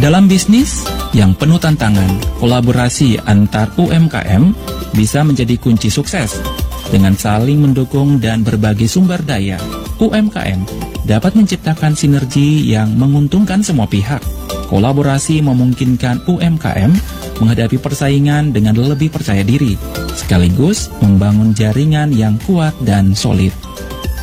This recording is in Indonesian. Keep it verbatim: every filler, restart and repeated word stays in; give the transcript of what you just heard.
Dalam bisnis yang penuh tantangan, kolaborasi antar U M K M bisa menjadi kunci sukses. Dengan saling mendukung dan berbagi sumber daya, U M K M dapat menciptakan sinergi yang menguntungkan semua pihak. Kolaborasi memungkinkan U M K M menghadapi persaingan dengan lebih percaya diri, sekaligus membangun jaringan yang kuat dan solid.